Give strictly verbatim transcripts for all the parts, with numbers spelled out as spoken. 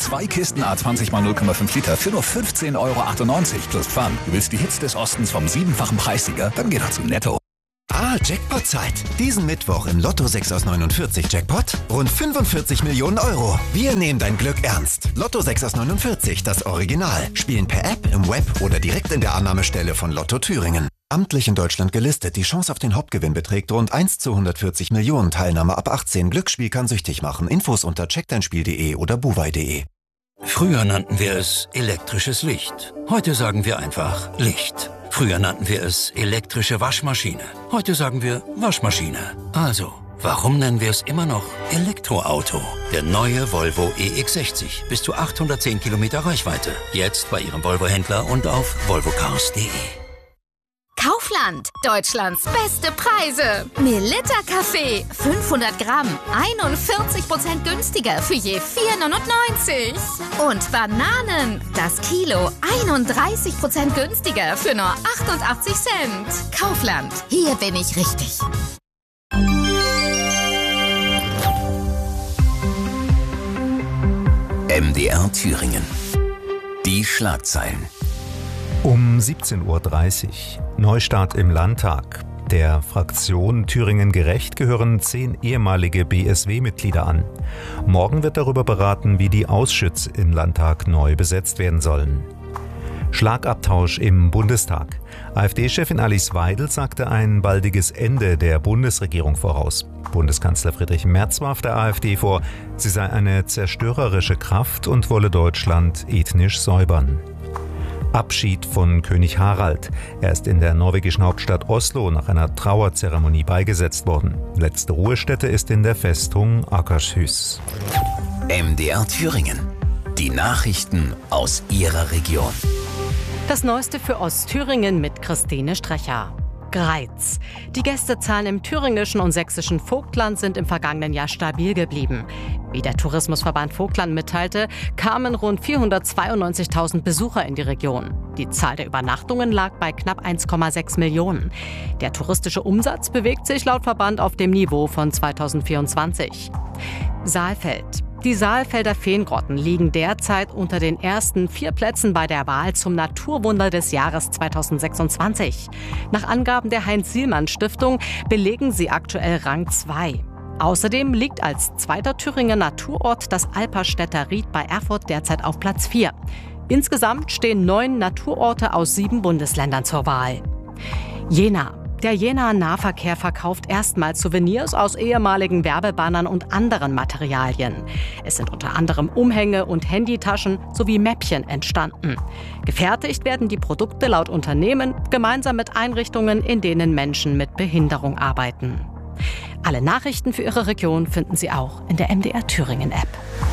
Zwei Kisten A zwanzig mal null Komma fünf Liter für nur fünfzehn Euro achtundneunzig plus Pfand. Du willst die Hits des Ostens vom siebenfachen Preissieger? Dann geh doch zu Netto. Ah, Jackpot-Zeit. Diesen Mittwoch im Lotto sechs aus neunundvierzig Jackpot rund fünfundvierzig Millionen Euro. Wir nehmen dein Glück ernst. Lotto sechs aus neunundvierzig, das Original. Spielen per App, im Web oder direkt in der Annahmestelle von Lotto Thüringen. Amtlich in Deutschland gelistet. Die Chance auf den Hauptgewinn beträgt rund eins zu hundertvierzig Millionen. Teilnahme ab achtzehn. Glücksspiel kann süchtig machen. Infos unter check dein spiel punkt de oder buwei punkt de. Früher nannten wir es elektrisches Licht. Heute sagen wir einfach Licht. Früher nannten wir es elektrische Waschmaschine. Heute sagen wir Waschmaschine. Also, warum nennen wir es immer noch Elektroauto? Der neue Volvo E X sechzig. Bis zu achthundertzehn Kilometer Reichweite. Jetzt bei Ihrem Volvo-Händler und auf volvo cars punkt de. Kaufland, Deutschlands beste Preise. Melitta Kaffee, fünfhundert Gramm, einundvierzig Prozent günstiger für je vier neunundneunzig. Und Bananen, das Kilo, einunddreißig Prozent günstiger für nur achtundachtzig Cent. Kaufland, hier bin ich richtig. M D R Thüringen. Die Schlagzeilen. Um siebzehn Uhr dreißig. Neustart im Landtag. Der Fraktion Thüringen Gerecht gehören zehn ehemalige B S W-Mitglieder an. Morgen wird darüber beraten, wie die Ausschüsse im Landtag neu besetzt werden sollen. Schlagabtausch im Bundestag. AfD-Chefin Alice Weidel sagte ein baldiges Ende der Bundesregierung voraus. Bundeskanzler Friedrich Merz warf der AfD vor, sie sei eine zerstörerische Kraft und wolle Deutschland ethnisch säubern. Abschied von König Harald. Er ist in der norwegischen Hauptstadt Oslo nach einer Trauerzeremonie beigesetzt worden. Letzte Ruhestätte ist in der Festung Akershus. M D R Thüringen. Die Nachrichten aus Ihrer Region. Das Neueste für Ostthüringen mit Christine Strecher. Greiz. Die Gästezahlen im thüringischen und sächsischen Vogtland sind im vergangenen Jahr stabil geblieben. Wie der Tourismusverband Vogtland mitteilte, kamen rund vierhundertzweiundneunzigtausend Besucher in die Region. Die Zahl der Übernachtungen lag bei knapp eins Komma sechs Millionen. Der touristische Umsatz bewegt sich laut Verband auf dem Niveau von zweitausendvierundzwanzig. Saalfeld. Die Saalfelder Feengrotten liegen derzeit unter den ersten vier Plätzen bei der Wahl zum Naturwunder des Jahres zweitausendsechsundzwanzig. Nach Angaben der Heinz-Sielmann-Stiftung belegen sie aktuell Rang zwei. Außerdem liegt als zweiter Thüringer Naturort das Alperstädter Ried bei Erfurt derzeit auf Platz vier. Insgesamt stehen neun Naturorte aus sieben Bundesländern zur Wahl. Jena. Der Jenaer Nahverkehr verkauft erstmals Souvenirs aus ehemaligen Werbebannern und anderen Materialien. Es sind unter anderem Umhänge und Handytaschen sowie Mäppchen entstanden. Gefertigt werden die Produkte laut Unternehmen gemeinsam mit Einrichtungen, in denen Menschen mit Behinderung arbeiten. Alle Nachrichten für Ihre Region finden Sie auch in der M D R Thüringen App.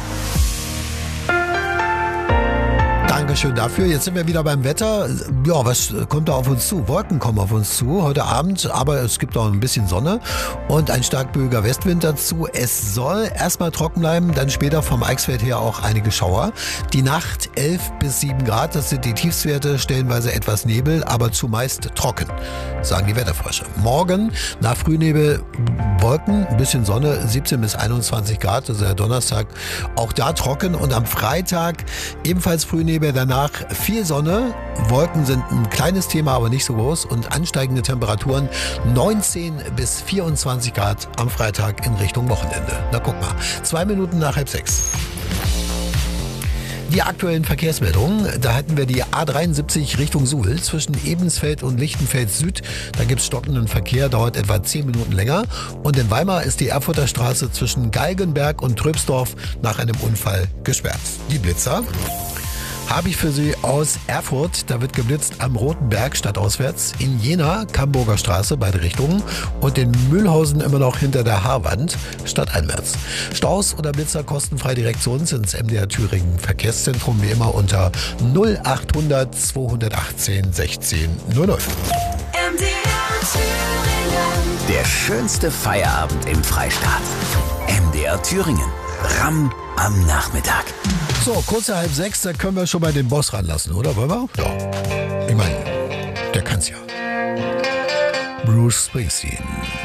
Dankeschön dafür. Jetzt sind wir wieder beim Wetter. Ja, was kommt da auf uns zu? Wolken kommen auf uns zu heute Abend, aber es gibt auch ein bisschen Sonne und ein stark böiger Westwind dazu. Es soll erstmal trocken bleiben, dann später vom Eichsfeld her auch einige Schauer. Die Nacht elf bis sieben Grad, das sind die Tiefstwerte, stellenweise etwas Nebel, aber zumeist trocken, sagen die Wetterforscher. Morgen nach Frühnebel Wolken, ein bisschen Sonne, siebzehn bis einundzwanzig Grad, das ist der Donnerstag, auch da trocken und am Freitag ebenfalls Frühnebel. Danach viel Sonne, Wolken sind ein kleines Thema, aber nicht so groß und ansteigende Temperaturen neunzehn bis vierundzwanzig Grad am Freitag in Richtung Wochenende. Na guck mal, zwei Minuten nach halb sechs. Die aktuellen Verkehrsmeldungen, da hatten wir die A dreiundsiebzig Richtung Suhl zwischen Ebensfeld und Lichtenfeld Süd. Da gibt es stockenden Verkehr, dauert etwa zehn Minuten länger. Und in Weimar ist die Erfurter Straße zwischen Galgenberg und Tröbsdorf nach einem Unfall gesperrt. Die Blitzer habe ich für Sie aus Erfurt. Da wird geblitzt am Roten Berg stadtauswärts, in Jena, Camburger Straße, beide Richtungen und in Mühlhausen immer noch hinter der Haarwand, stadteinwärts. Staus oder Blitzer kostenfrei direkt zu uns ins M D R Thüringen Verkehrszentrum, wie immer unter null achthundert zweihundertachtzehn sechzehn null null. M D R Thüringen. Der schönste Feierabend im Freistaat. M D R Thüringen. Ramm am Nachmittag. So, kurze halb sechs, da können wir schon mal den Boss ranlassen, oder? Wollen wir? Ja. Ich meine, der kann's ja. Bruce Springsteen.